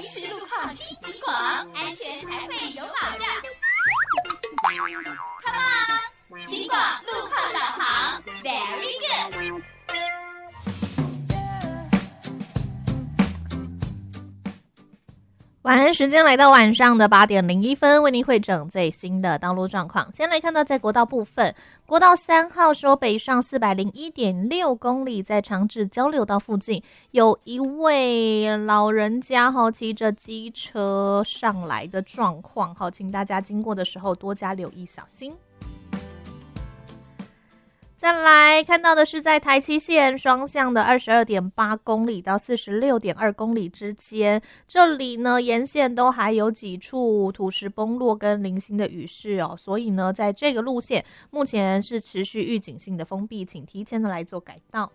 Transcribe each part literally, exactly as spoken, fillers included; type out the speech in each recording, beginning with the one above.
实路况听警广，安全才会有保障。Come on， 警广路况导航 ，Very good。 晚安时间来到晚上的八点零一分，为您汇整最新的道路状况。先来看到在国道部分，国道三号说北上四百零一点六公里，在长治交流道附近有一位老人家哈骑着机车上来的状况，好，请大家经过的时候多加留意小心。再来看到的是在台七线双向的 二十二点八公里到 四十六点二公里之间，这里呢沿线都还有几处土石崩落跟零星的雨势哦，所以呢在这个路线目前是持续预警性的封闭，请提前的来做改道。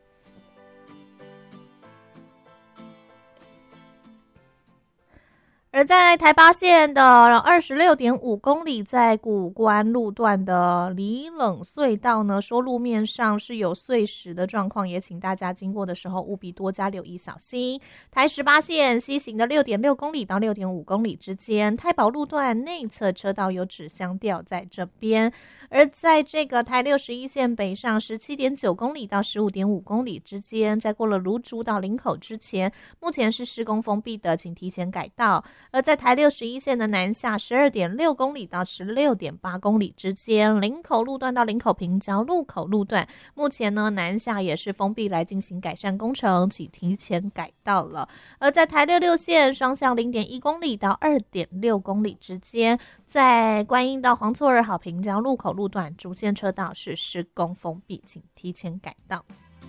而在台八线的 二十六点五公里，在谷关路段的里冷隧道呢，说路面上是有碎石的状况，也请大家经过的时候务必多加留意小心。台十八线西行的 六点六公里到 六点五公里之间，太保路段内侧车道有纸箱吊在这边。而在这个台六十一线北上 十七点九公里到 十五点五公里之间，在过了芦竹到林口之前，目前是施工封闭的，请提前改道。而在台六十一线的南下 十二点六公里到 十六点八公里之间，林口路段到林口平交路口路段，目前呢南下也是封闭来进行改善工程，请提前改道了。而在台六六线双向 零点一公里到 二点六公里之间，在观音到黄厝二号平交路口路段主线车道是施工封闭，请提前改道。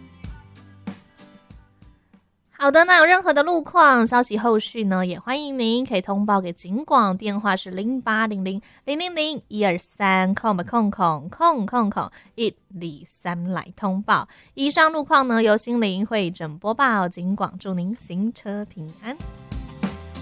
好的，那有任何的路况消息后续呢，也欢迎您可以通报给警广，电话是零八零零零零零一二三空空空空空空一二三来通报。以上路况呢由心灵会诊播报，警广祝您行车平安。